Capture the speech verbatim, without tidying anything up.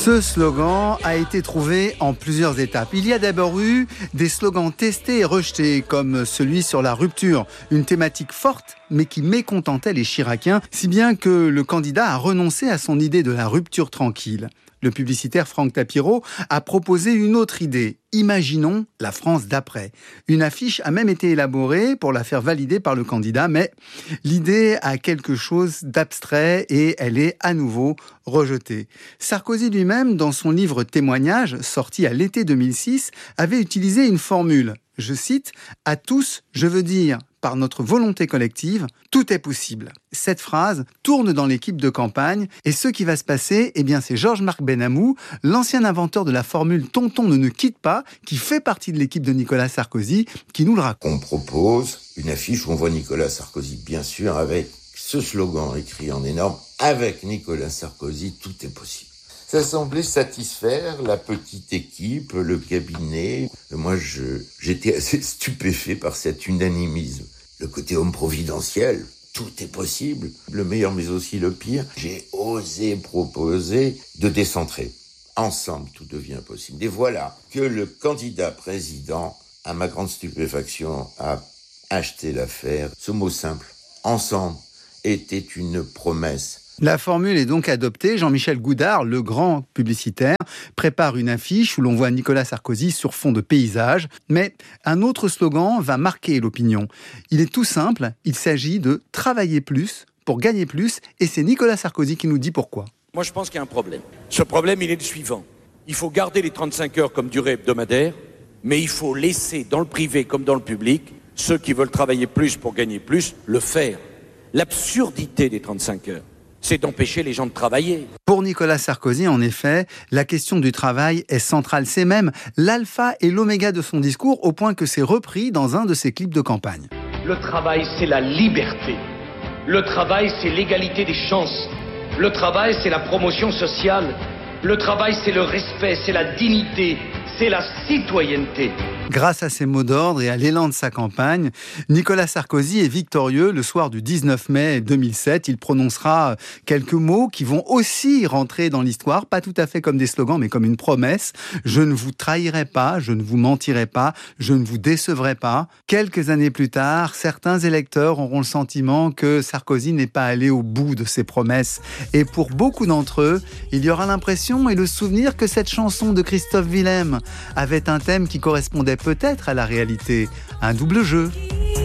Ce slogan a été trouvé en plusieurs étapes. Il y a d'abord eu des slogans testés et rejetés, comme celui sur la rupture, une thématique forte mais qui mécontentait les Chiraciens, si bien que le candidat a renoncé à son idée de la rupture tranquille. Le publicitaire Franck Tapiro a proposé une autre idée. Imaginons la France d'après. Une affiche a même été élaborée pour la faire valider par le candidat, mais l'idée a quelque chose d'abstrait et elle est à nouveau rejetée. Sarkozy lui-même, dans son livre Témoignages, sorti à l'été deux mille six, avait utilisé une formule. Je cite « À tous, je veux dire, par notre volonté collective, tout est possible ». Cette phrase tourne dans l'équipe de campagne et ce qui va se passer, eh bien, c'est Georges-Marc Benamou, l'ancien inventeur de la formule « Tonton ne nous quitte pas », qui fait partie de l'équipe de Nicolas Sarkozy, qui nous le raconte. On propose une affiche où on voit Nicolas Sarkozy, bien sûr, avec ce slogan écrit en énorme « Avec Nicolas Sarkozy, tout est possible ». Ça semblait satisfaire la petite équipe, le cabinet. Moi, je, j'étais assez stupéfait par cet unanimisme. Le côté homme providentiel, tout est possible. Le meilleur, mais aussi le pire. J'ai osé proposer de décentrer. Ensemble, tout devient possible. Et voilà que le candidat président, à ma grande stupéfaction, a acheté l'affaire. Ce mot simple, ensemble, était une promesse. La formule est donc adoptée. Jean-Michel Goudard, le grand publicitaire, prépare une affiche où l'on voit Nicolas Sarkozy sur fond de paysage. Mais un autre slogan va marquer l'opinion. Il est tout simple, il s'agit de travailler plus pour gagner plus. Et c'est Nicolas Sarkozy qui nous dit pourquoi. Moi, je pense qu'il y a un problème. Ce problème, il est le suivant. Il faut garder les trente-cinq heures comme durée hebdomadaire, mais il faut laisser dans le privé comme dans le public, ceux qui veulent travailler plus pour gagner plus, le faire. L'absurdité des trente-cinq heures, c'est d'empêcher les gens de travailler. Pour Nicolas Sarkozy, en effet, la question du travail est centrale. C'est même l'alpha et l'oméga de son discours, au point que c'est repris dans un de ses clips de campagne. Le travail, c'est la liberté. Le travail, c'est l'égalité des chances. Le travail, c'est la promotion sociale. Le travail, c'est le respect, c'est la dignité, c'est la citoyenneté. Grâce à ces mots d'ordre et à l'élan de sa campagne, Nicolas Sarkozy est victorieux. Le soir du dix-neuf mai deux mille sept, il prononcera quelques mots qui vont aussi rentrer dans l'histoire, pas tout à fait comme des slogans, mais comme une promesse. Je ne vous trahirai pas, je ne vous mentirai pas, je ne vous décevrai pas. Quelques années plus tard, certains électeurs auront le sentiment que Sarkozy n'est pas allé au bout de ses promesses. Et pour beaucoup d'entre eux, il y aura l'impression et le souvenir que cette chanson de Christophe Willem avait un thème qui correspondait peut-être à la réalité, un double jeu.